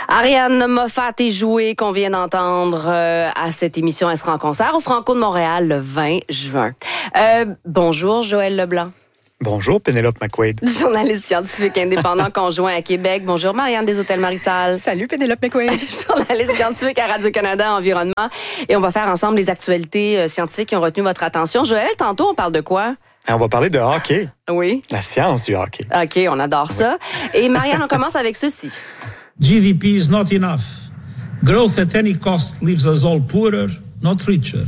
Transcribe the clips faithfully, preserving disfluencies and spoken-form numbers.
Ariane Moffat est jouée qu'on vient d'entendre euh, à cette émission. Elle sera en concert au Franco de Montréal le vingt juin. Euh, bonjour Joël Leblanc. Bonjour Pénélope McQuaid. Journaliste scientifique indépendant conjoint à Québec. Bonjour Marianne des Hôtels Marissal. Salut Pénélope McQuaid. Journaliste scientifique à Radio-Canada Environnement. Et on va faire ensemble les actualités scientifiques qui ont retenu votre attention. Joël, tantôt on parle de quoi? On va parler de hockey. Oui. La science du hockey. OK, on adore ça. Et Marianne, on commence avec ceci. G D P is not enough. Growth at any cost leaves us all poorer, not richer.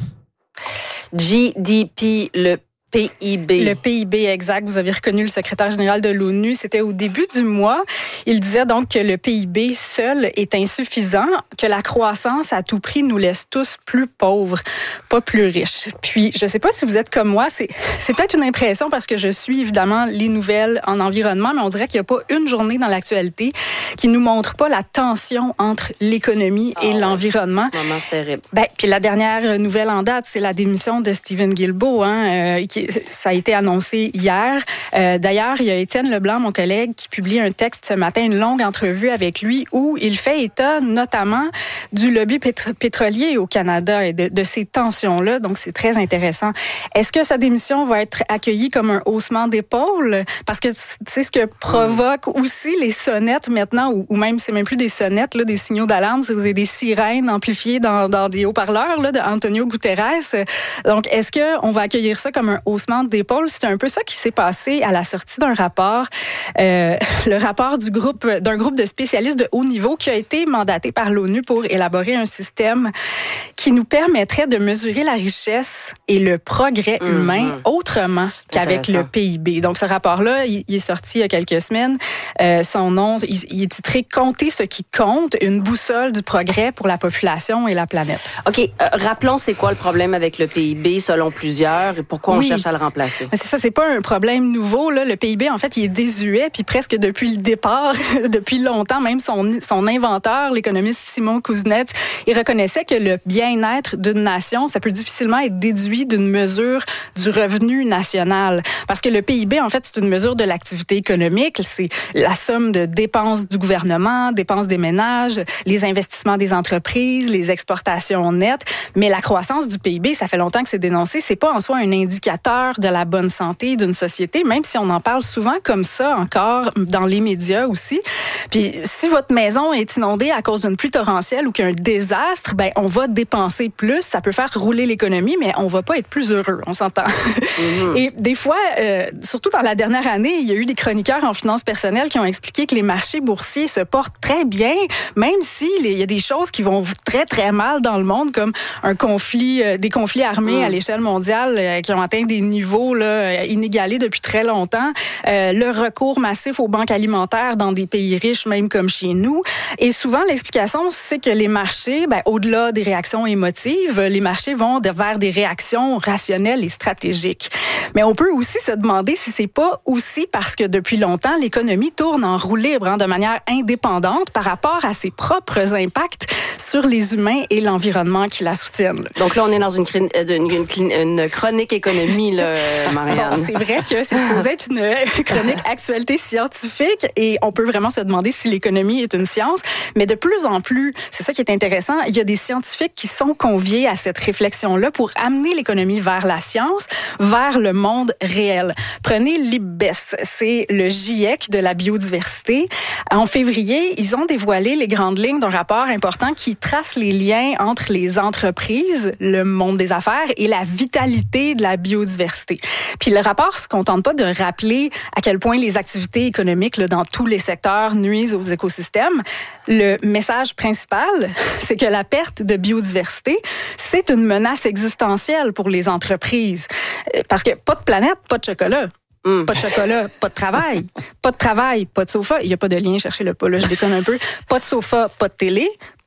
G D P, le P I B. Le P I B, exact. Vous avez reconnu le secrétaire général de l'ONU. C'était au début du mois. Il disait donc que le P I B seul est insuffisant, que la croissance à tout prix nous laisse tous plus pauvres, pas plus riches. Puis, je sais pas si vous êtes comme moi, c'est, c'est peut-être une impression parce que je suis évidemment les nouvelles en environnement, mais on dirait qu'il n'y a pas une journée dans l'actualité qui nous montre pas la tension entre l'économie et oh, l'environnement. En ce moment, c'est terrible. Ben, puis la dernière nouvelle en date, c'est la démission de Stephen Guilbeault, hein, euh, qui ça a été annoncé hier. Euh, d'ailleurs, il y a Étienne Leblanc, mon collègue, qui publie un texte ce matin, une longue entrevue avec lui, où il fait état notamment du lobby pétro- pétrolier au Canada et de, de ces tensions-là. Donc, c'est très intéressant. Est-ce que sa démission va être accueillie comme un haussement d'épaule? Parce que c'est ce que provoque aussi les sonnettes maintenant, ou, ou même, c'est même plus des sonnettes, là, des signaux d'alarme, c'est des sirènes amplifiées dans, dans des haut-parleurs là, de Antonio Guterres. Donc, est-ce qu'on va accueillir ça comme un haussement d'épaule? C'est un peu ça qui s'est passé à la sortie d'un rapport, euh, le rapport du groupe, d'un groupe de spécialistes de haut niveau qui a été mandaté par l'ONU pour élaborer un système qui nous permettrait de mesurer la richesse et le progrès mmh. humain autrement qu'avec le P I B. Donc, ce rapport-là, il, il est sorti il y a quelques semaines. Euh, son nom, il, il est titré « Compter ce qui compte, une boussole du progrès pour la population et la planète ». OK. Euh, rappelons, c'est quoi le problème avec le P I B selon plusieurs et pourquoi on oui. cherche à le remplacer? Mais c'est ça, c'est pas un problème nouveau. Là. Le P I B, en fait, il est désuet, puis presque depuis le départ, depuis longtemps, même son, son inventeur, l'économiste Simon Kuznets, il reconnaissait que le bien-être d'une nation, ça peut difficilement être déduit d'une mesure du revenu national. Parce que le P I B, en fait, c'est une mesure de l'activité économique. C'est la somme de dépenses du gouvernement, dépenses des ménages, les investissements des entreprises, les exportations nettes. Mais la croissance du P I B, ça fait longtemps que c'est dénoncé, c'est pas en soi un indicateur de la bonne santé d'une société, même si on en parle souvent comme ça encore dans les médias aussi. Puis si votre maison est inondée à cause d'une pluie torrentielle ou qu'il y a un désastre, ben on va dépenser plus, ça peut faire rouler l'économie, mais on va pas être plus heureux, on s'entend. Mm-hmm. Et des fois, euh, surtout dans la dernière année, il y a eu des chroniqueurs en finances personnelles qui ont expliqué que les marchés boursiers se portent très bien, même si il y a des choses qui vont très très mal dans le monde, comme un conflit, euh, des conflits armés mm. à l'échelle mondiale euh, qui ont atteint des niveaux là, inégalés depuis très longtemps, euh, le recours massif aux banques alimentaires dans des pays riches, même comme chez nous. Et souvent, l'explication, c'est que les marchés, ben, au-delà des réactions émotives, les marchés vont de, vers des réactions rationnelles et stratégiques. Mais on peut aussi se demander si c'est pas aussi parce que depuis longtemps, l'économie tourne en roue libre, hein, de manière indépendante par rapport à ses propres impacts sur les humains et l'environnement qui la soutiennent. Donc là, on est dans une, une, une, une chronique économie, là, Marianne. Bon, c'est vrai que c'est supposé être une chronique actualité scientifique et on peut vraiment se demander si l'économie est une science. Mais de plus en plus, c'est ça qui est intéressant, il y a des scientifiques qui sont conviés à cette réflexion-là pour amener l'économie vers la science, vers le monde réel. Prenez l'I B B E S, c'est le GIEC de la biodiversité. En février, ils ont dévoilé les grandes lignes d'un rapport important qui trace les liens entre les entreprises, le monde des affaires et la vitalité de la biodiversité. Puis le rapport se contente pas de rappeler à quel point les activités économiques là, dans tous les secteurs nuisent aux écosystèmes. Le message principal, c'est que la perte de biodiversité, c'est une menace existentielle pour les entreprises. Parce que pas de planète, pas de chocolat. Mm. Pas de chocolat, pas de travail. Pas de travail, pas de sofa. Il n'y a pas de lien, cherchez-le pas, là, je déconne un peu. Pas de sofa, pas de télé.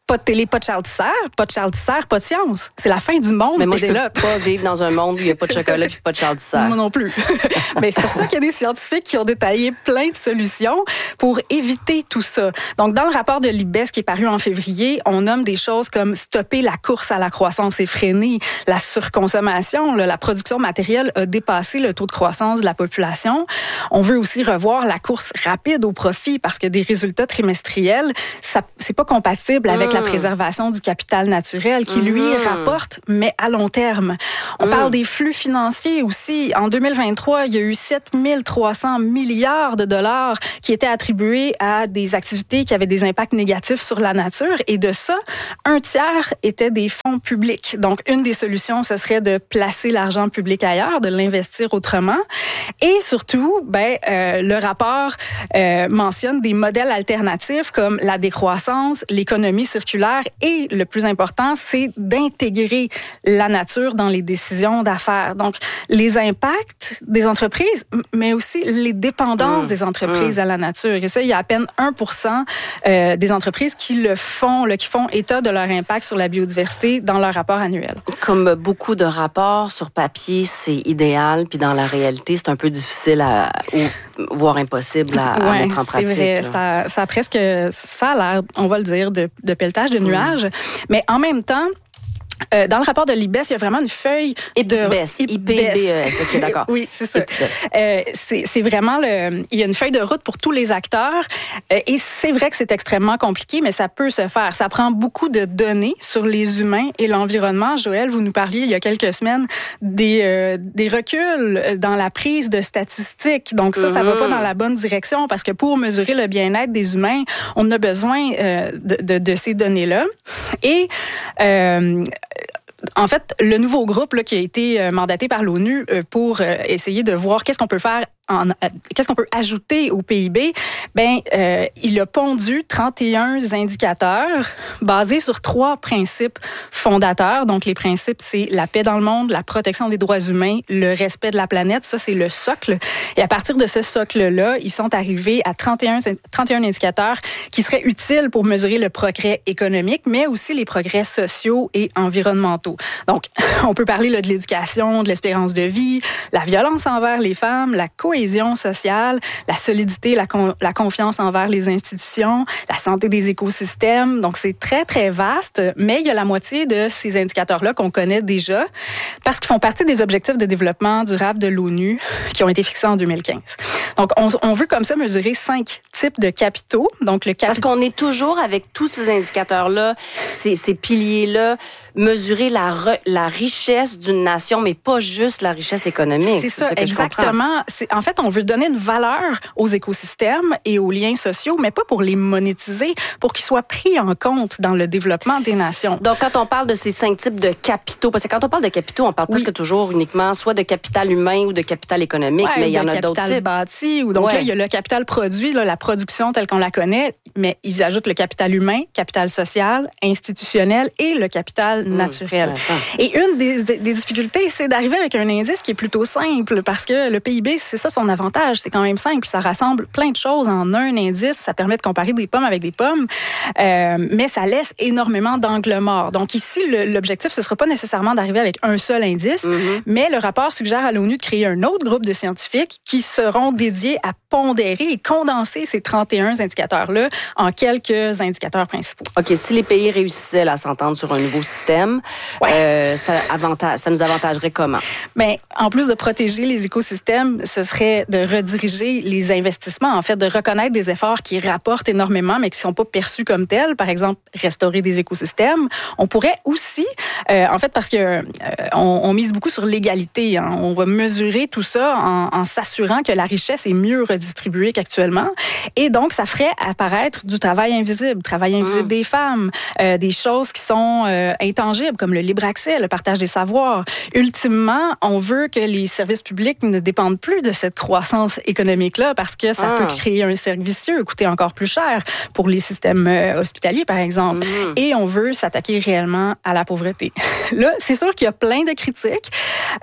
Pas de télé, pas de Charles Tisser, pas de Charles Tisser, pas de science. C'est la fin du monde. Mais moi, je Pénélope. peux pas vivre dans un monde où il n'y a pas de chocolat et pas de Charles Tisser. Moi non plus. Mais c'est pour ça qu'il y a des scientifiques qui ont détaillé plein de solutions pour éviter tout ça. Donc, dans le rapport de l'I B E S qui est paru en février, on nomme des choses comme stopper la course à la croissance effrénée, la surconsommation, là, la production matérielle a dépassé le taux de croissance de la population. On veut aussi revoir la course rapide au profit parce que des résultats trimestriels, ça, c'est pas compatible avec mmh. la préservation du capital naturel qui, lui, mmh. rapporte, mais à long terme. On mmh. parle des flux financiers aussi. En deux mille vingt-trois, il y a eu sept mille trois cents milliards de dollars qui étaient attribués à des activités qui avaient des impacts négatifs sur la nature. Et de ça, un tiers étaient des fonds publics. Donc, une des solutions, ce serait de placer l'argent public ailleurs, de l'investir autrement. Et surtout, ben, euh, le rapport euh, mentionne des modèles alternatifs comme la décroissance, l'économie circulaire et, le plus important, c'est d'intégrer la nature dans les décisions d'affaires. Donc, les impacts des entreprises, mais aussi les dépendances mmh. des entreprises mmh. à la nature. Et ça, il y a à peine un pour cent euh, des entreprises qui le font, là, qui font état de leur impact sur la biodiversité dans leur rapport annuel. Comme beaucoup de rapports sur papier, c'est idéal, puis dans la réalité, c'est un peu difficile à, ou voire impossible à, à ouais, mettre en pratique. C'est vrai, ça, ça a presque, ça a l'air, on va le dire, de, de pelletage de nuages, mmh. mais en même temps, Euh, dans le rapport de l'I B E S, il y a vraiment une feuille de... I B E S, I B B E S, OK, d'accord. Oui, c'est ça. Euh, c'est, c'est vraiment le... Il y a une feuille de route pour tous les acteurs euh, et c'est vrai que c'est extrêmement compliqué, mais ça peut se faire. Ça prend beaucoup de données sur les humains et l'environnement. Joël, vous nous parliez il y a quelques semaines des, euh, des reculs dans la prise de statistiques. Donc ça, mm-hmm. ça va pas dans la bonne direction parce que pour mesurer le bien-être des humains, on a besoin euh, de, de, de ces données-là. Et... Euh, En fait, le nouveau groupe là, qui a été mandaté par l'ONU pour essayer de voir qu'est-ce qu'on peut faire, en, qu'est-ce qu'on peut ajouter au P I B, ben, euh, il a pondu trente et un indicateurs basés sur trois principes fondateurs. Donc, les principes, c'est la paix dans le monde, la protection des droits humains, le respect de la planète. Ça, c'est le socle. Et à partir de ce socle-là, ils sont arrivés à trente et un, trente et un indicateurs qui seraient utiles pour mesurer le progrès économique, mais aussi les progrès sociaux et environnementaux. Donc, on peut parler là, de l'éducation, de l'espérance de vie, la violence envers les femmes, la cohésion sociale, la solidité, la, con- la confiance envers les institutions, la santé des écosystèmes. Donc, c'est très, très vaste, mais il y a la moitié de ces indicateurs-là qu'on connaît déjà parce qu'ils font partie des objectifs de développement durable de l'ONU qui ont été fixés en deux mille quinze. Donc, on, on veut comme ça mesurer cinq types de capitaux. Donc, le cap... Parce qu'on est toujours avec tous ces indicateurs-là, ces, ces piliers-là, mesurer la, re, la richesse d'une nation, mais pas juste la richesse économique. C'est ça, c'est ça que exactement. C'est, en fait, on veut donner une valeur aux écosystèmes et aux liens sociaux, mais pas pour les monétiser, pour qu'ils soient pris en compte dans le développement des nations. Donc, quand on parle de ces cinq types de capitaux, parce que quand on parle de capitaux, on parle oui. presque toujours uniquement soit de capital humain ou de capital économique, ouais, mais il y en a d'autres types. Bâti, ou donc ouais. là, il y a le capital produit, là, la production telle qu'on la connaît, mais ils ajoutent le capital humain, capital social, institutionnel et le capital naturel. Mmh, et une des, des difficultés, c'est d'arriver avec un indice qui est plutôt simple parce que le P I B, c'est ça son avantage, c'est quand même simple, ça rassemble plein de choses en un indice, ça permet de comparer des pommes avec des pommes, euh, mais ça laisse énormément d'angles morts. Donc ici, le, l'objectif, ce ne sera pas nécessairement d'arriver avec un seul indice, mmh. mais le rapport suggère à l'ONU de créer un autre groupe de scientifiques qui seront dédiés à pondérer et condenser ces trente et un indicateurs-là en quelques indicateurs principaux. OK, si les pays réussissaient à s'entendre sur un nouveau système, ouais. euh, ça, avantage, ça nous avantagerait comment? Bien, en plus de protéger les écosystèmes, ce serait de rediriger les investissements, en fait, de reconnaître des efforts qui rapportent énormément, mais qui ne sont pas perçus comme tels. Par exemple, restaurer des écosystèmes. On pourrait aussi, euh, en fait, parce que euh, on, on mise beaucoup sur l'égalité, hein, on va mesurer tout ça en, en s'assurant que la richesse est mieux redistribuée qu'actuellement. Et donc, ça ferait apparaître du travail invisible, travail invisible mmh. des femmes, euh, des choses qui sont euh, intangibles, comme le libre accès, le partage des savoirs. Ultimement, on veut que les services publics ne dépendent plus de cette croissance économique-là parce que ça ah. peut créer un cercle vicieux, coûter encore plus cher pour les systèmes euh, hospitaliers, par exemple. Mmh. Et on veut s'attaquer réellement à la pauvreté. Là, c'est sûr qu'il y a plein de critiques. Euh,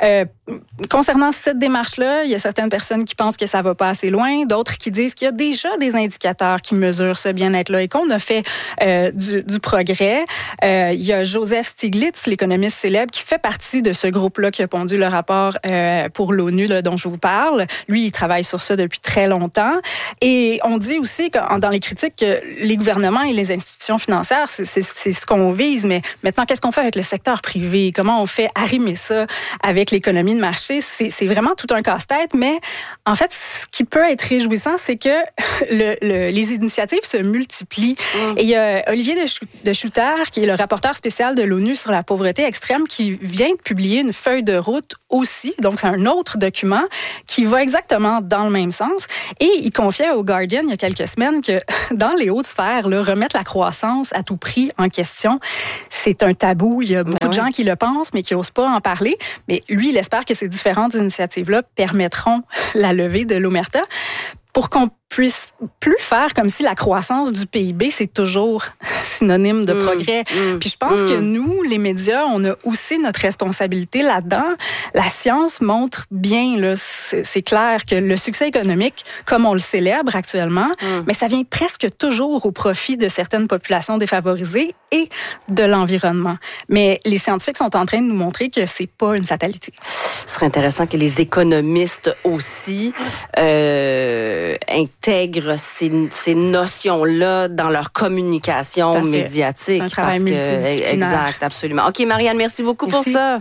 concernant cette démarche-là, il y a certaines personnes qui pensent que ça va pas assez loin, d'autres qui disent qu'il y a déjà des indicateurs qui mesurent ce bien-être-là et qu'on a fait euh, du, du progrès. Euh, il y a Joseph Stiglitz, l'économiste célèbre, qui fait partie de ce groupe-là qui a pondu le rapport euh, pour l'ONU là, dont je vous parle. Lui, il travaille sur ça depuis très longtemps. Et on dit aussi que, dans les critiques que les gouvernements et les institutions financières, c'est, c'est, c'est ce qu'on vise. Mais maintenant, qu'est-ce qu'on fait avec le secteur privé? Comment on fait arrimer ça avec l'économie de marché? C'est, c'est vraiment tout un casse-tête. Mais en fait, ce qui peut être réjouissant, c'est que le, le, les initiatives se multiplient. Mmh. Et il y a Olivier de Schutter, qui est le rapporteur spécial de l'ONU sur la pauvreté extrême, qui vient de publier une feuille de route aussi. Donc, c'est un autre document qui va exactement dans le même sens. Et il confiait au Guardian il y a quelques semaines que dans les hautes sphères, là, remettre la croissance à tout prix en question, c'est un tabou. Il y a beaucoup ben de gens oui. qui le pensent, mais qui n'osent pas en parler. Mais lui, il espère que ces différentes initiatives-là permettront la levée de l'omerta pour qu'on puisse plus faire comme si la croissance du P I B, c'est toujours synonyme de mmh, progrès. Mmh, Puis je pense mmh. que nous, les médias, on a aussi notre responsabilité là-dedans. La science montre bien, là, c'est, c'est clair que le succès économique, comme on le célèbre actuellement, mmh. mais ça vient presque toujours au profit de certaines populations défavorisées et de l'environnement. Mais les scientifiques sont en train de nous montrer que c'est pas une fatalité. Ce serait intéressant que les économistes aussi euh, intègrent ces, ces notions-là dans leur communication médiatique. C'est un travail parce multidisciplinaire. Que, exact, absolument. OK, Marianne, merci beaucoup merci. pour ça.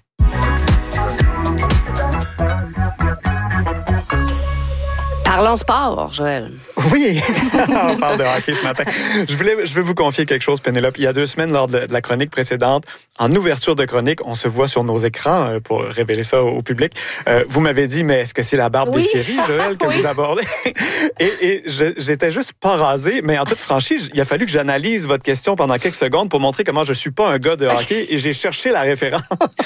Parlons sport, Joël. Oui, on parle de hockey ce matin. Je voulais, je vais vous confier quelque chose, Pénélope. Il y a deux semaines, lors de la chronique précédente, en ouverture de chronique, on se voit sur nos écrans pour révéler ça au public. Euh, vous m'avez dit, mais est-ce que c'est la barbe oui. des séries, Joël, que oui. vous abordez? Et, et je, j'étais juste pas rasé, mais en toute franchise, il a fallu que j'analyse votre question pendant quelques secondes pour montrer comment je suis pas un gars de hockey et j'ai cherché la référence.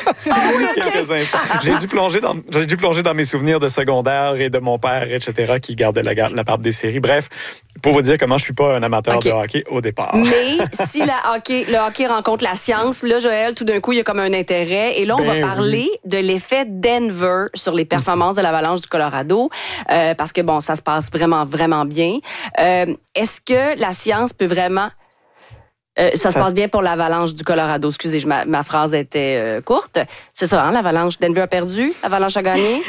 Ah oui, okay. quelques instants. J'ai dû plonger dans, j'ai dû plonger dans mes souvenirs de secondaire et de mon père, et cetera, qui gardait la, la barbe des séries. Bref, pour vous dire comment je suis pas un amateur okay. de hockey au départ. Mais si le hockey, le hockey rencontre la science, là, Joël, tout d'un coup, il y a comme un intérêt. Et là, on ben va parler oui. de l'effet Denver sur les performances de l'Avalanche du Colorado. Euh, parce que, bon, ça se passe vraiment, vraiment bien. Euh, est-ce que la science peut vraiment... Euh, ça, ça se passe bien pour l'Avalanche du Colorado. Excusez, ma, ma phrase était euh, courte. C'est ça, hein, l'Avalanche. Denver a perdu, l'Avalanche a gagné.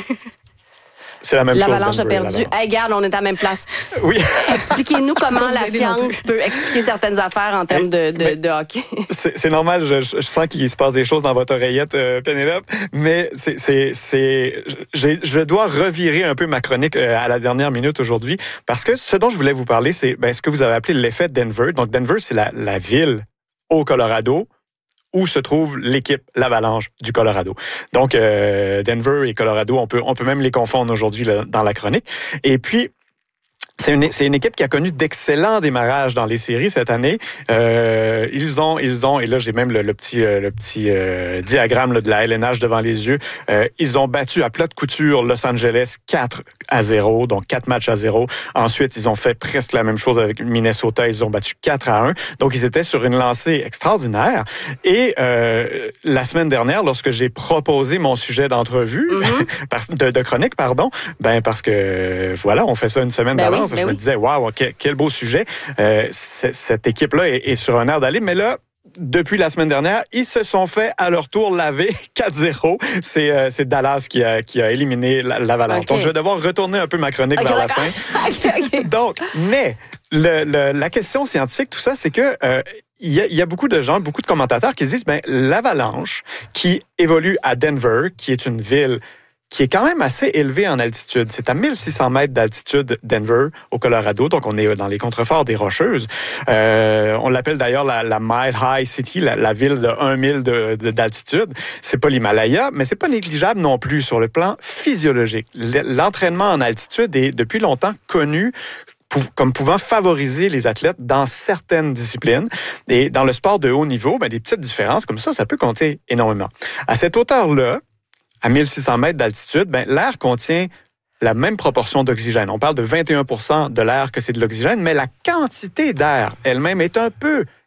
C'est la même L'Avalanche chose. L'Avalanche a perdu. Hey, regarde, on est à la même place. Oui. Expliquez-nous comment la science peut expliquer certaines affaires en termes de, de, de hockey. C'est, c'est normal, je, je sens qu'il se passe des choses dans votre oreillette, euh, Pénélope, mais c'est, c'est, c'est, j'ai, je dois revirer un peu ma chronique à la dernière minute aujourd'hui, parce que ce dont je voulais vous parler, c'est ben, ce que vous avez appelé l'effet Denver. Donc, Denver, c'est la, la ville au Colorado où se trouve l'équipe, l'Avalanche du Colorado. Donc, euh, Denver et Colorado, on peut, on peut même les confondre aujourd'hui là, dans la chronique. Et puis, C'est une, c'est une équipe qui a connu d'excellents démarrages dans les séries cette année. Euh, ils ont, ils ont, et là j'ai même le, le petit, le petit euh, diagramme là, de la L N H devant les yeux. Euh, ils ont battu à plate couture Los Angeles quatre à zéro, donc quatre matchs à zéro. Ensuite, ils ont fait presque la même chose avec Minnesota. Ils ont battu quatre à un. Donc, ils étaient sur une lancée extraordinaire. Et euh, la semaine dernière, lorsque j'ai proposé mon sujet d'entrevue, mm-hmm. de, de chronique, pardon, ben parce que voilà, on fait ça une semaine ben d'avance. Oui. Ben je me oui. disais, waouh, quel, quel beau sujet. Euh, cette équipe-là est, est sur un air d'aller. Mais là, depuis la semaine dernière, ils se sont fait à leur tour laver quatre zéro. C'est, euh, c'est Dallas qui a, qui a éliminé l'Avalanche. Okay. Donc, je vais devoir retourner un peu ma chronique okay, vers d'accord. la fin. okay, okay. Donc, mais le, le, la question scientifique, tout ça, c'est que... Euh, Il y, a, il y a beaucoup de gens, beaucoup de commentateurs qui disent, ben, l'Avalanche qui évolue à Denver, qui est une ville qui est quand même assez élevée en altitude. C'est à mille six cents mètres d'altitude, Denver, au Colorado. Donc, on est dans les contreforts des Rocheuses. Euh, on l'appelle d'ailleurs la, la Mile High City, la, la ville de un mille de, de, d'altitude. C'est pas l'Himalaya, mais c'est pas négligeable non plus sur le plan physiologique. L'entraînement en altitude est depuis longtemps connu comme pouvant favoriser les athlètes dans certaines disciplines. Et dans le sport de haut niveau, ben, des petites différences comme ça, ça peut compter énormément. À cette hauteur-là, à mille six cents mètres d'altitude, ben, l'air contient la même proportion d'oxygène. On parle de vingt et un pour cent de l'air que c'est de l'oxygène, mais la quantité d'air elle-même est un peu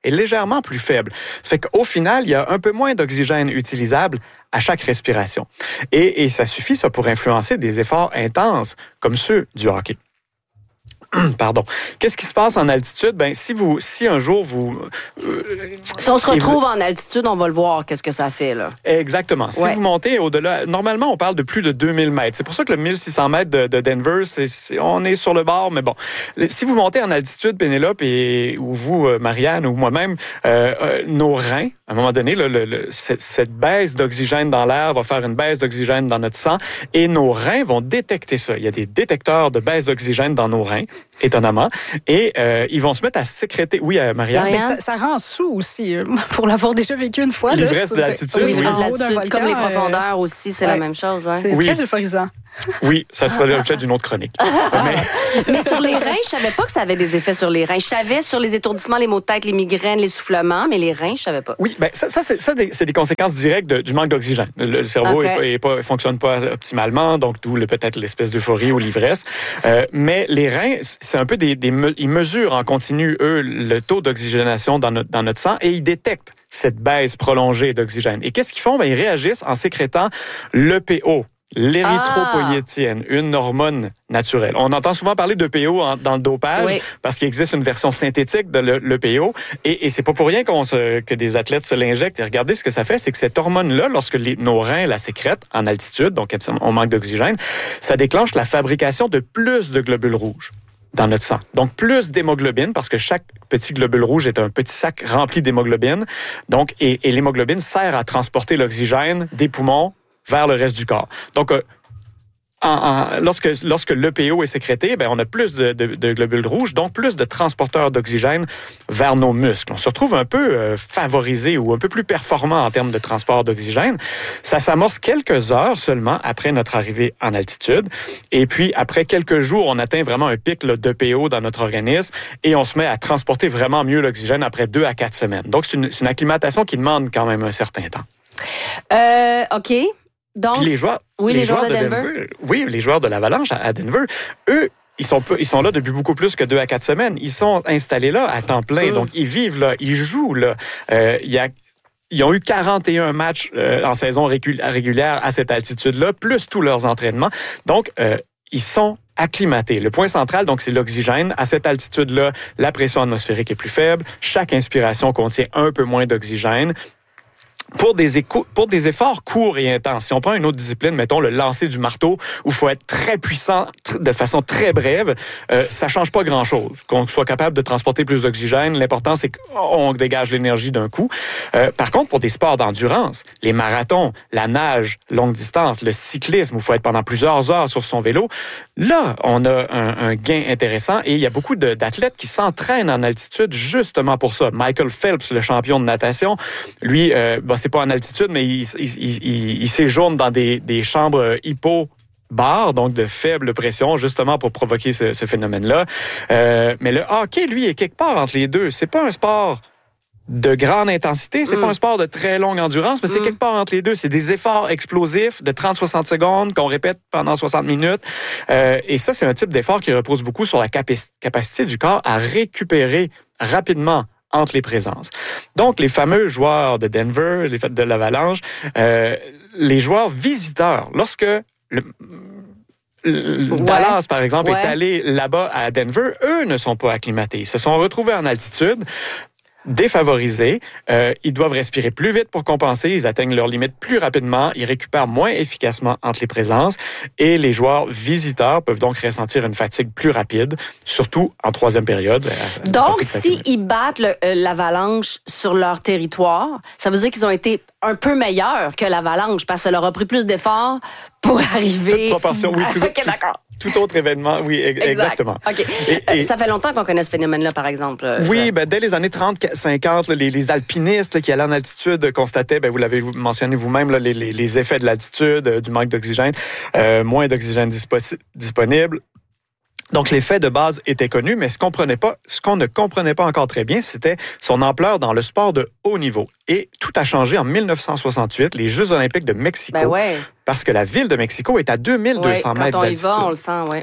est légèrement plus faible. Ça fait qu'au final, il y a un peu moins d'oxygène utilisable à chaque respiration. Et, et ça suffit, ça, pour influencer des efforts intenses comme ceux du hockey. Pardon. Qu'est-ce qui se passe en altitude? Ben, si vous, si un jour vous... Euh, si on se retrouve vous, en altitude, on va le voir, qu'est-ce que ça fait, là. Exactement. Si ouais. vous montez au-delà... Normalement, on parle de plus de deux mille mètres. C'est pour ça que le mille six cents mètres de, de Denver, c'est, c'est, on est sur le bord, mais bon. Si vous montez en altitude, Pénélope, et, ou vous, Marianne, ou moi-même, euh, euh, nos reins, à un moment donné, là, le, le, cette, cette baisse d'oxygène dans l'air va faire une baisse d'oxygène dans notre sang, et nos reins vont détecter ça. Il y a des détecteurs de baisse d'oxygène dans nos reins, étonnamment, et euh, ils vont se mettre à sécréter... Oui, euh, Marianne? Mais ça, ça rend sous aussi, pour l'avoir déjà vécu une fois. L'ivresse de l'altitude, oui. oui. En haut d'un volcan, comme les profondeurs euh, aussi, c'est ouais. la même chose. Hein? C'est oui. très euphorisant. Oui, ça sera l'objet d'une autre chronique. mais... mais sur les reins, je savais pas que ça avait des effets sur les reins. Je savais sur les étourdissements, les maux de tête, les migraines, l'essoufflement, mais les reins, je savais pas. Oui, ben ça, ça, c'est, ça c'est des conséquences directes de, du manque d'oxygène. Le, le cerveau okay. ne fonctionne pas optimalement, donc d'où le, peut-être l'espèce d'euphorie ou l'ivresse. Euh, mais les reins, c'est un peu des, des... Ils mesurent en continu, eux, le taux d'oxygénation dans notre, dans notre sang et ils détectent cette baisse prolongée d'oxygène. Et qu'est-ce qu'ils font? Ben, ils réagissent en sécrétant l'E P O. L'érythropoïétienne, ah. une hormone naturelle. On entend souvent parler d'E P O en, dans le dopage oui. parce qu'il existe une version synthétique de l'E P O et, et c'est pas pour rien qu'on se, que des athlètes se l'injectent. Et regardez ce que ça fait, c'est que cette hormone-là, lorsque les, nos reins la sécrètent en altitude, donc on manque d'oxygène, ça déclenche la fabrication de plus de globules rouges dans notre sang. Donc, plus d'hémoglobine, parce que chaque petit globule rouge est un petit sac rempli d'hémoglobine. Donc, et, et l'hémoglobine sert à transporter l'oxygène des poumons vers le reste du corps. Donc, euh, en, en, lorsque, lorsque l'E P O est sécrété, ben, on a plus de, de, de globules rouges, donc plus de transporteurs d'oxygène vers nos muscles. On se retrouve un peu euh, favorisé ou un peu plus performant en termes de transport d'oxygène. Ça s'amorce quelques heures seulement après notre arrivée en altitude. Et puis, après quelques jours, on atteint vraiment un pic d'E P O dans notre organisme et on se met à transporter vraiment mieux l'oxygène après deux à quatre semaines. Donc, c'est une, c'est une acclimatation qui demande quand même un certain temps. Euh, OK. Donc, Puis les joueurs, oui, les, les joueurs, joueurs de Denver, Denver, oui, les joueurs de l'Avalanche à Denver, eux, ils sont, ils sont là depuis beaucoup plus que deux à quatre semaines. Ils sont installés là à temps plein, mmh. donc ils vivent là, ils jouent là. Euh, il y a Ils ont eu quarante et un matchs euh, en saison régulière à cette altitude-là, plus tous leurs entraînements. Donc, euh, ils sont acclimatés. Le point central, donc, c'est l'oxygène. À cette altitude-là, la pression atmosphérique est plus faible. Chaque inspiration contient un peu moins d'oxygène. Pour des, éco- pour des efforts courts et intenses, si on prend une autre discipline, mettons le lancer du marteau, où il faut être très puissant tr- de façon très brève, euh, ça change pas grand-chose. Qu'on soit capable de transporter plus d'oxygène, l'important, c'est qu'on dégage l'énergie d'un coup. Euh, par contre, pour des sports d'endurance, les marathons, la nage, longue distance, le cyclisme, où il faut être pendant plusieurs heures sur son vélo, là, on a un, un gain intéressant et il y a beaucoup de, d'athlètes qui s'entraînent en altitude justement pour ça. Michael Phelps, le champion de natation, lui, euh, bah, c'est pas en altitude, mais il, il, il, il séjourne dans des, des chambres hypo-bares, donc de faible pression, justement pour provoquer ce, ce phénomène-là. Euh, mais le hockey, lui, est quelque part entre les deux. C'est pas un sport de grande intensité, c'est mm. pas un sport de très longue endurance, mais c'est mm. quelque part entre les deux. C'est des efforts explosifs de trente à soixante secondes qu'on répète pendant soixante minutes. Euh, et ça, c'est un type d'effort qui repose beaucoup sur la capac- capacité du corps à récupérer rapidement entre les présences. Donc, les fameux joueurs de Denver, les fêtes de l'Avalanche, euh, les joueurs visiteurs, lorsque le, le ouais. Dallas, par exemple, ouais. est allé là-bas à Denver, eux ne sont pas acclimatés. Ils se sont retrouvés en altitude, défavorisés, euh, ils doivent respirer plus vite pour compenser, ils atteignent leurs limites plus rapidement, ils récupèrent moins efficacement entre les présences et les joueurs visiteurs peuvent donc ressentir une fatigue plus rapide, surtout en troisième période. Donc, s'ils battent le, euh, l'Avalanche sur leur territoire, ça veut dire qu'ils ont été un peu meilleurs que l'Avalanche parce que ça leur a pris plus d'efforts pour arriver... Toute proportion, oui. Tout, OK, d'accord. Tout autre événement, oui, exact. exactement. OK. Et, et, ça fait longtemps qu'on connaît ce phénomène-là, par exemple. Oui, ben, dès les années trente cinquante, les, les alpinistes là, qui allaient en altitude constataient, ben, vous l'avez mentionné vous-même, là, les, les, les effets de l'altitude, euh, du manque d'oxygène, euh, moins d'oxygène dispo- disponible. Donc, l'effet de base était connu, mais ce qu'on comprenait pas, ce qu'on ne comprenait pas encore très bien, c'était son ampleur dans le sport de haut niveau. Et tout a changé en dix-neuf cent soixante-huit, les Jeux olympiques de Mexico. Ben ouais. Parce que la ville de Mexico est à deux mille deux cents ouais, mètres quand on d'altitude. y va, on le sent, ouais.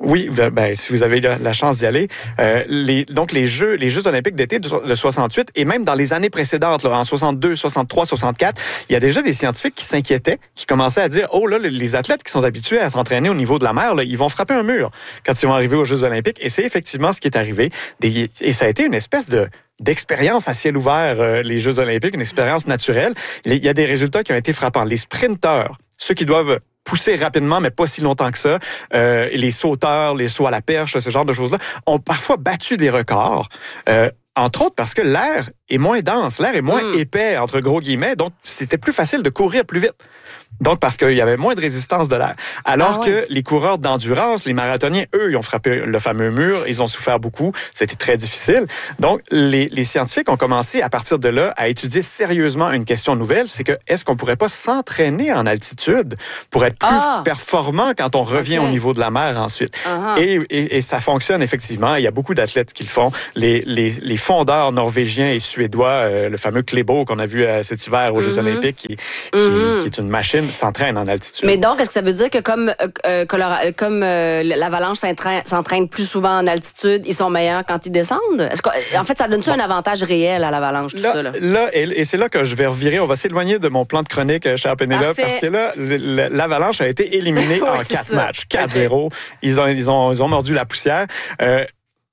Oui, ben, si vous avez la chance d'y aller. Euh, les, donc, les Jeux, les Jeux olympiques d'été de soixante-huit, et même dans les années précédentes, là, en soixante-deux, soixante-trois, soixante-quatre, il y a déjà des scientifiques qui s'inquiétaient, qui commençaient à dire, oh là, les athlètes qui sont habitués à s'entraîner au niveau de la mer, là, ils vont frapper un mur quand ils vont arriver aux Jeux olympiques. Et c'est effectivement ce qui est arrivé. Des, et ça a été une espèce de d'expérience à ciel ouvert, euh, les Jeux olympiques, une expérience naturelle. Il y a des résultats qui ont été frappants. Les sprinteurs, ceux qui doivent pousser rapidement, mais pas si longtemps que ça, euh, les sauteurs, les sauts à la perche, ce genre de choses-là, ont parfois battu des records. Euh, Entre autres parce que l'air est moins dense, l'air est moins mmh. épais, entre gros guillemets, donc c'était plus facile de courir plus vite. Donc, parce qu'il y avait moins de résistance de l'air. Alors ah ouais. que les coureurs d'endurance, les marathoniens, eux, ils ont frappé le fameux mur, ils ont souffert beaucoup, c'était très difficile. Donc, les, les scientifiques ont commencé, à partir de là, à étudier sérieusement une question nouvelle, c'est que est-ce qu'on pourrait pas s'entraîner en altitude pour être plus ah. performant quand on revient okay. au niveau de la mer ensuite? Uh-huh. Et, et, et ça fonctionne effectivement, il y a beaucoup d'athlètes qui le font. Les, les, les fondeurs norvégiens et suédois, euh, le fameux Klæbo qu'on a vu euh, cet hiver aux mm-hmm. Jeux olympiques, qui, qui, mm-hmm. qui est une machine, s'entraîne en altitude. Mais donc, est-ce que ça veut dire que comme, euh, Colora- comme euh, l'avalanche s'entraîne, s'entraîne plus souvent en altitude, ils sont meilleurs quand ils descendent? Est-ce que, en fait, ça donne-tu bon. un avantage réel à l'avalanche, tout là, ça? Là, là et, et c'est là que je vais revirer. On va s'éloigner de mon plan de chronique, chère Pénélope, parce que là, l'avalanche a été éliminée oui, en quatre ça. matchs. quatre zéro. Okay. Ils, ont, ils, ont, ils ont mordu la poussière. Euh,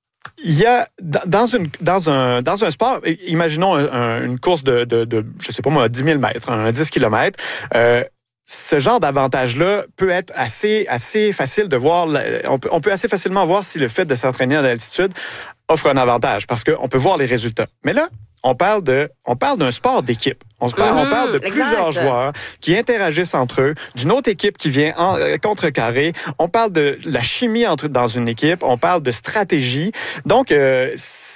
Il y a dans une dans un dans un sport, imaginons un, un, une course de, de de je sais pas moi dix mille mètres, un dix kilomètres. Euh, ce genre d'avantage-là peut être assez assez facile de voir. On peut on peut assez facilement voir si le fait de s'entraîner en altitude offre un avantage parce qu'on peut voir les résultats. Mais là, on parle de on parle d'un sport d'équipe. On, se parle, mmh, on parle de plusieurs exact. joueurs qui interagissent entre eux, d'une autre équipe qui vient en, euh, contrecarrer. On parle de la chimie entre dans une équipe. On parle de stratégie. Donc, euh,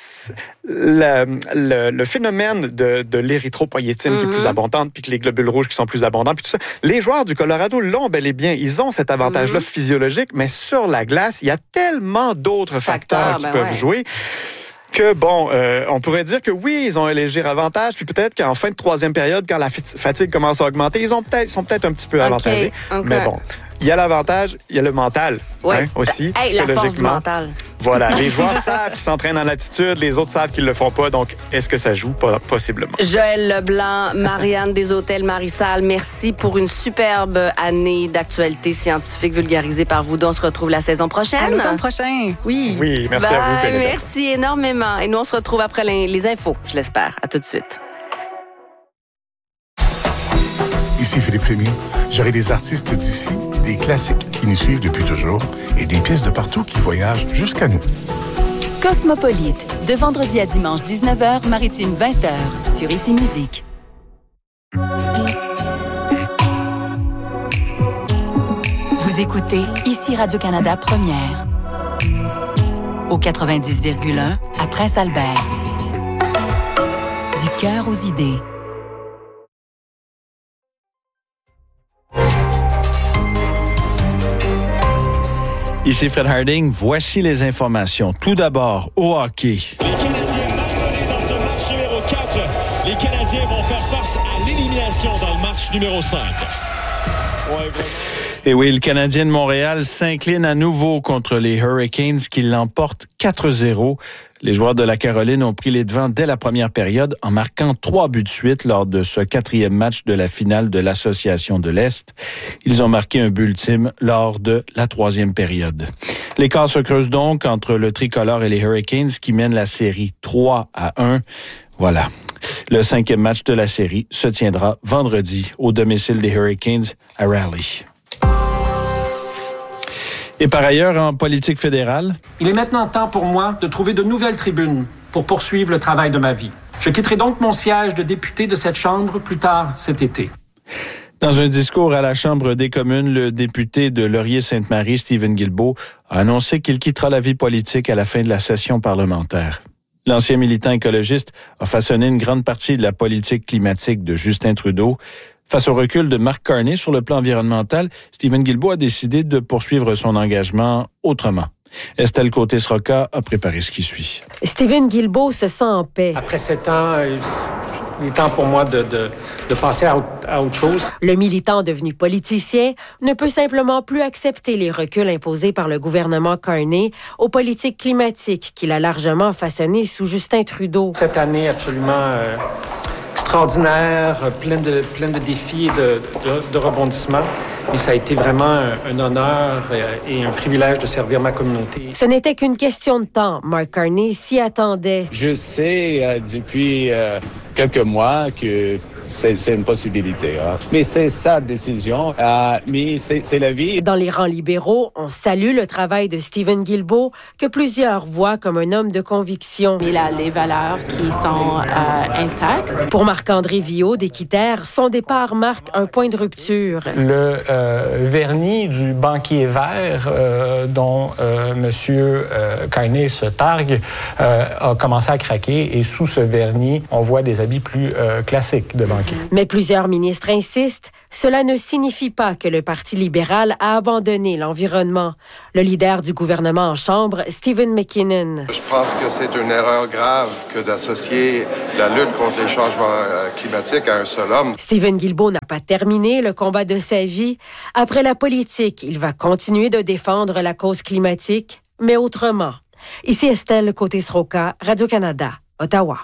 le, le, le phénomène de, de l'érythropoïétine mmh. qui est plus abondante, puis que les globules rouges qui sont plus abondants, puis tout ça. Les joueurs du Colorado l'ont bel et bien. Ils ont cet avantage-là mmh. physiologique, mais sur la glace, il y a tellement d'autres facteurs, facteurs qui ben peuvent ouais. jouer. Que bon, euh, on pourrait dire que oui, ils ont un léger avantage, puis peut-être qu'en fin de troisième période, quand la fatigue commence à augmenter, ils ont peut-être, ils sont peut-être un petit peu okay, avantagés. Okay. Mais bon, il y a l'avantage, il y a le mental ouais. hein, aussi, hey, psychologiquement. La force du mental. Voilà, les joueurs savent qu'ils s'entraînent en altitude, les autres savent qu'ils le font pas, donc est-ce que ça joue? Pas, possiblement. Joël Leblanc, Marianne des Hôtels Marie-Salle, merci pour une superbe année d'actualité scientifique vulgarisée par vous. On se retrouve la saison prochaine. À l'automne prochain, oui. Oui, merci Bye, à vous, Pénélope. Merci énormément. Et nous, on se retrouve après les, les infos, je l'espère. À tout de suite. Ici Philippe Rémy. J'aurai des artistes d'ici, des classiques qui nous suivent depuis toujours et des pièces de partout qui voyagent jusqu'à nous. Cosmopolite, de vendredi à dimanche dix-neuf heures, maritime vingt heures, sur Ici Musique. Vous écoutez Ici Radio-Canada Première. Au quatre-vingt-dix virgule un, à Prince-Albert. Du cœur aux idées. Ici Fred Harding, voici les informations. Tout d'abord, au hockey. Les Canadiens marquent dans ce match numéro quatre. Les Canadiens vont faire face à l'élimination dans le match numéro cinq. Ouais, Et oui, le Canadien de Montréal s'incline à nouveau contre les Hurricanes qui l'emportent quatre zéro. Les joueurs de la Caroline ont pris les devants dès la première période en marquant trois buts de suite lors de ce quatrième match de la finale de l'Association de l'Est. Ils ont marqué un but ultime lors de la troisième période. L'écart se creuse donc entre le tricolore et les Hurricanes qui mènent la série trois à un. Voilà. Le cinquième match de la série se tiendra vendredi au domicile des Hurricanes à Raleigh. Et par ailleurs, en politique fédérale... Il est maintenant temps pour moi de trouver de nouvelles tribunes pour poursuivre le travail de ma vie. Je quitterai donc mon siège de député de cette Chambre plus tard cet été. Dans un discours à la Chambre des communes, le député de Laurier-Sainte-Marie, Stephen Guilbeault, a annoncé qu'il quittera la vie politique à la fin de la session parlementaire. L'ancien militant écologiste a façonné une grande partie de la politique climatique de Justin Trudeau. Face au recul de Mark Carney sur le plan environnemental, Stephen Guilbeault a décidé de poursuivre son engagement autrement. Estelle Côté-Sroca a préparé ce qui suit. Stephen Guilbeault se sent en paix. Après sept ans, Il est temps pour moi de, de, de passer à, à autre chose. Le militant devenu politicien ne peut simplement plus accepter les reculs imposés par le gouvernement Carney aux politiques climatiques qu'il a largement façonnées sous Justin Trudeau. Cette année absolument euh, extraordinaire, pleine de, pleine de défis et de, de, de rebondissements. Et ça a été vraiment un, un honneur et un privilège de servir ma communauté. Ce n'était qu'une question de temps. Mark Carney s'y attendait. Je sais euh, depuis euh, quelques mois que c'est, c'est une possibilité. Hein. Mais c'est sa décision. Euh, mais c'est, c'est la vie. Dans les rangs libéraux, on salue le travail de Stephen Guilbeault, que plusieurs voient comme un homme de conviction. Il a les valeurs qui sont euh, intactes. Pour Marc-André Viaud d'Équiterre, son départ marque un point de rupture. Le euh, vernis du banquier vert euh, dont euh, M. Euh, Carney se targue euh, a commencé à craquer et sous ce vernis, on voit des habits plus euh, classiques de banquier. Mais plusieurs ministres insistent, cela ne signifie pas que le Parti libéral a abandonné l'environnement. Le leader du gouvernement en chambre, Stephen McKinnon. Je pense que c'est une erreur grave que d'associer la lutte contre les changements climatiques à un seul homme. Stephen Guilbeault n'a pas terminé le combat de sa vie. Après la politique, il va continuer de défendre la cause climatique, mais autrement. Ici Estelle Côté-Sroka, Radio-Canada, Ottawa.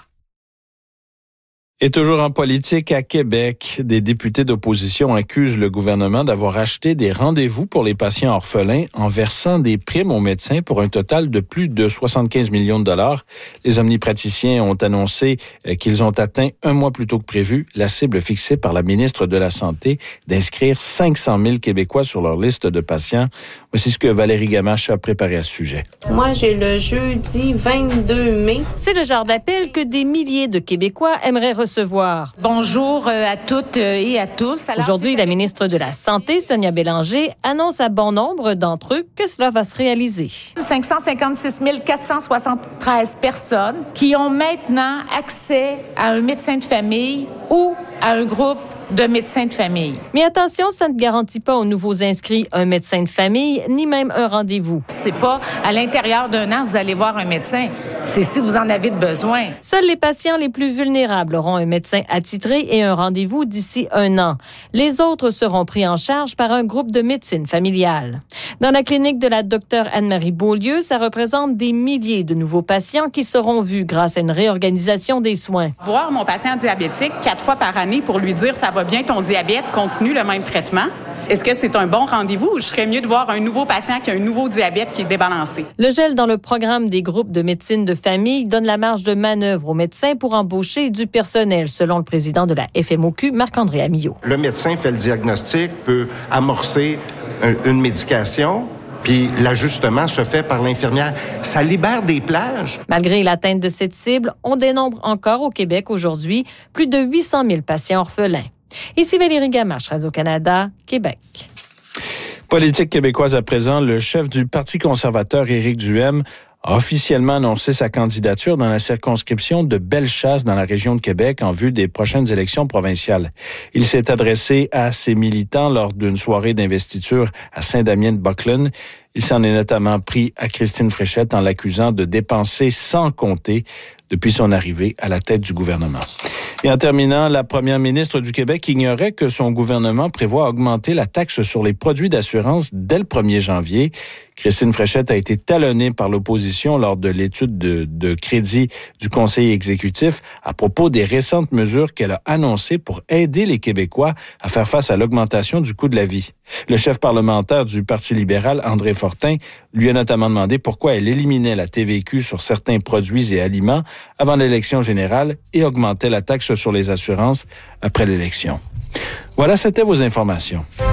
Et toujours en politique, à Québec, des députés d'opposition accusent le gouvernement d'avoir acheté des rendez-vous pour les patients orphelins en versant des primes aux médecins pour un total de plus de soixante-quinze millions de dollars. Les omnipraticiens ont annoncé qu'ils ont atteint un mois plus tôt que prévu la cible fixée par la ministre de la Santé d'inscrire cinq cent mille Québécois sur leur liste de patients. Voici ce que Valérie Gamache a préparé à ce sujet. Moi, j'ai le jeudi vingt-deux mai. C'est le genre d'appel que des milliers de Québécois aimeraient recevoir. Bonjour à toutes et à tous. Alors, aujourd'hui, la ministre de la Santé, Sonia Bélanger, annonce à bon nombre d'entre eux que cela va se réaliser. cinq cent cinquante-six mille quatre cent soixante-treize personnes qui ont maintenant accès à un médecin de famille ou à un groupe de médecins de famille. Mais attention, ça ne garantit pas aux nouveaux inscrits un médecin de famille, ni même un rendez-vous. C'est pas à l'intérieur d'un an, vous allez voir un médecin. C'est si vous en avez besoin. Seuls les patients les plus vulnérables auront un médecin attitré et un rendez-vous d'ici un an. Les autres seront pris en charge par un groupe de médecine familiale. Dans la clinique de la docteure Anne-Marie Beaulieu, ça représente des milliers de nouveaux patients qui seront vus grâce à une réorganisation des soins. Voir mon patient diabétique quatre fois par année pour lui dire « ça va bien ton diabète, continue le même traitement ». Est-ce que c'est un bon rendez-vous ou je serais mieux de voir un nouveau patient qui a un nouveau diabète qui est débalancé? Le gel dans le programme des groupes de médecine de famille donne la marge de manœuvre aux médecins pour embaucher du personnel, selon le président de la F M O Q, Marc-André Amillot. Le médecin fait le diagnostic, peut amorcer un, une médication, puis l'ajustement se fait par l'infirmière. Ça libère des plages. Malgré l'atteinte de cette cible, on dénombre encore au Québec aujourd'hui plus de huit cent mille patients orphelins. Ici Valérie Gamache, Radio-Canada, Québec. Politique québécoise à présent, le chef du Parti conservateur, Éric Duhaime, a officiellement annoncé sa candidature dans la circonscription de Bellechasse dans la région de Québec en vue des prochaines élections provinciales. Il s'est adressé à ses militants lors d'une soirée d'investiture à Saint-Damien-de-Buckland. Il s'en est notamment pris à Christine Fréchette en l'accusant de dépenser sans compter depuis son arrivée à la tête du gouvernement. Et en terminant, la première ministre du Québec ignorait que son gouvernement prévoit augmenter la taxe sur les produits d'assurance dès le premier janvier. Christine Fréchette a été talonnée par l'opposition lors de l'étude de, de crédit du Conseil exécutif à propos des récentes mesures qu'elle a annoncées pour aider les Québécois à faire face à l'augmentation du coût de la vie. Le chef parlementaire du Parti libéral, André Fortin, lui a notamment demandé pourquoi elle éliminait la T V Q sur certains produits et aliments avant l'élection générale et augmentait la taxe sur les assurances après l'élection. Voilà, c'était vos informations.